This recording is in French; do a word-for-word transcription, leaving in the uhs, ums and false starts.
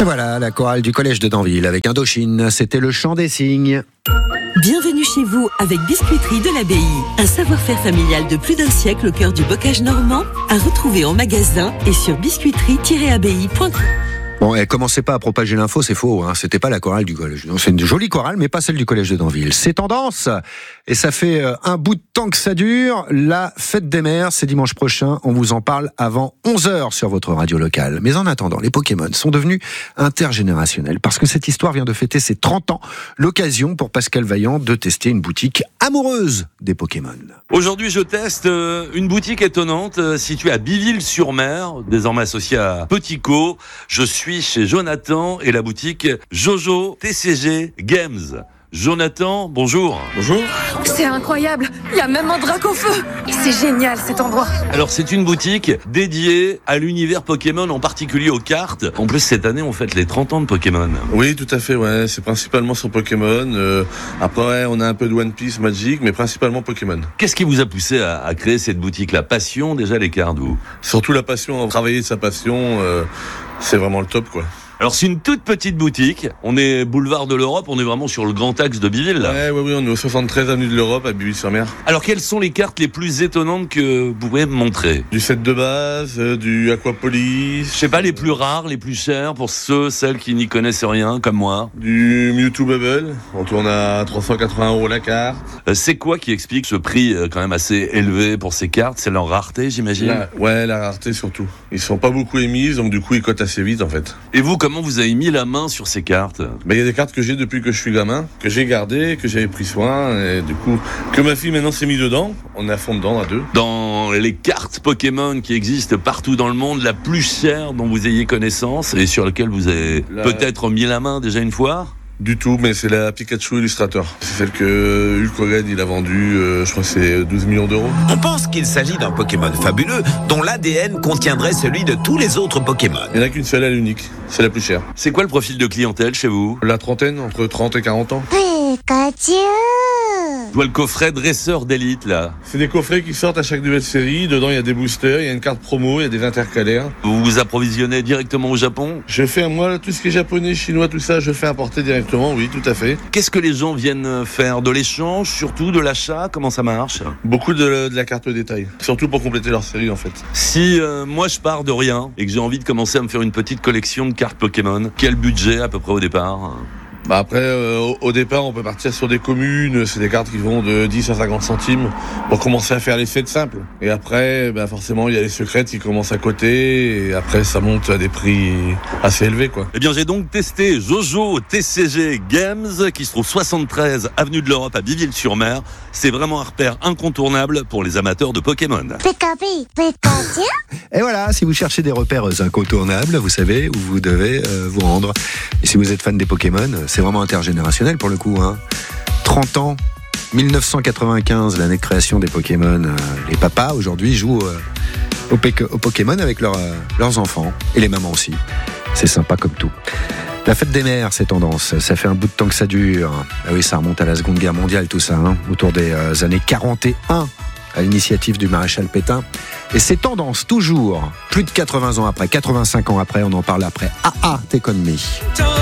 Et voilà, la chorale du collège de Danville avec Indochine, c'était le chant des cygnes. Bienvenue chez vous avec Biscuiterie de l'Abbaye. Un savoir-faire familial de plus d'un siècle au cœur du bocage normand, à retrouver en magasin et sur biscuiterie tiret abbaye point com. Bon, eh, commencez pas à propager l'info, c'est faux, hein. C'était pas la chorale du collège. C'est une jolie chorale, mais pas celle du collège de Danville. C'est tendance, et ça fait euh, un bout de temps que ça dure. La fête des mères, c'est dimanche prochain. On vous en parle avant onze heures sur votre radio locale. Mais en attendant, les Pokémon sont devenus intergénérationnels parce que cette histoire vient de fêter ses trente ans. L'occasion pour Pascal Vaillant de tester une boutique amoureuse des Pokémon. Aujourd'hui, je teste euh, une boutique étonnante euh, située à Biville-sur-Mer, désormais associée à Petit-Co. Je suis chez Jonathan et la boutique Jojo T C G Games. Jonathan, bonjour. Bonjour. C'est incroyable, il y a même un drac au feu. C'est génial cet endroit. Alors c'est une boutique dédiée à l'univers Pokémon, en particulier aux cartes. En plus cette année on fête les trente ans de Pokémon. Oui, tout à fait, ouais. C'est principalement sur Pokémon. Euh, après ouais, on a un peu de One Piece, Magic, mais principalement Pokémon. Qu'est-ce qui vous a poussé à, à créer cette boutique? La passion déjà, les cartes, vous? Surtout la passion, travailler de sa passion, euh, c'est vraiment le top, quoi. Alors c'est une toute petite boutique, on est boulevard de l'Europe, on est vraiment sur le grand axe de Biville là. Ouais, ouais, oui, on est au soixante-treize avenue de l'Europe à Biville-sur-Mer. Alors quelles sont les cartes les plus étonnantes que vous pouvez me montrer? Du set de base, euh, du Aquapolis. Je sais pas, les plus rares, les plus chers pour ceux, celles qui n'y connaissent rien comme moi. Du Mewtwo Bubble, on tourne à trois cent quatre-vingts euros la carte. Euh, c'est quoi qui explique ce prix euh, quand même assez élevé pour ces cartes? C'est leur rareté, j'imagine. La, ouais, la rareté surtout. Ils sont pas beaucoup émises, donc du coup ils cotent assez vite en fait. Et vous, comment vous avez mis la main sur ces cartes? Ben, il y a des cartes que j'ai depuis que je suis gamin, que j'ai gardées, que j'avais pris soin, et du coup, que ma fille maintenant s'est mise dedans. On est à fond dedans à deux. Dans les cartes Pokémon qui existent partout dans le monde, la plus chère dont vous ayez connaissance et sur laquelle vous avez la... peut-être mis la main déjà une fois? Du tout, mais c'est la Pikachu Illustrator. C'est celle que Hulk Hogan il a vendue, euh, je crois que c'est douze millions d'euros. On pense qu'il s'agit d'un Pokémon fabuleux dont l'A D N contiendrait celui de tous les autres Pokémon. Il n'y en a qu'une seule à l'unique, c'est la plus chère. C'est quoi le profil de clientèle chez vous? La trentaine, entre trente et quarante ans. Pikachu! Je vois le coffret dresseur d'élite là. C'est des coffrets qui sortent à chaque nouvelle série. Dedans il y a des boosters, il y a une carte promo, il y a des intercalaires. Vous vous approvisionnez directement au Japon? Je fais, moi, tout ce qui est japonais, chinois, tout ça, je fais importer directement, oui, tout à fait. Qu'est-ce que les gens viennent faire? De l'échange, surtout de l'achat? Comment ça marche? Beaucoup de, de la carte détail, surtout pour compléter leur série en fait. Si euh, moi je pars de rien et que j'ai envie de commencer à me faire une petite collection de cartes Pokémon, quel budget à peu près au départ? Bah après, euh, au, au départ, on peut partir sur des communes, c'est des cartes qui vont de dix à cinquante centimes pour commencer à faire les sets simples. Et après, bah forcément, il y a les secrètes qui commencent à côté, et après, ça monte à des prix assez élevés, quoi. Eh bien, j'ai donc testé Jojo T C G Games, qui se trouve soixante-treize avenue de l'Europe à Biville-sur-Mer. C'est vraiment un repère incontournable pour les amateurs de Pokémon. Pikachu, Pikachu. Et voilà, si vous cherchez des repères incontournables, vous savez où vous devez euh, vous rendre. Et si vous êtes fan des Pokémon, c'est vraiment intergénérationnel pour le coup, hein. trente ans, dix-neuf cent quatre-vingt-quinze, l'année de création des Pokémon. Euh, les papas aujourd'hui jouent euh, au, pe- au Pokémon avec leur, euh, leurs enfants et les mamans aussi. C'est sympa comme tout. La fête des mères, c'est tendance. Ça fait un bout de temps que ça dure. Ah oui, ça remonte à la Seconde Guerre mondiale, tout ça, hein, autour des euh, années quarante et un, à l'initiative du maréchal Pétain. Et c'est tendance toujours, plus de quatre-vingts ans après, quatre-vingt-cinq ans après, on en parle après. Ah ah, t'es comme me.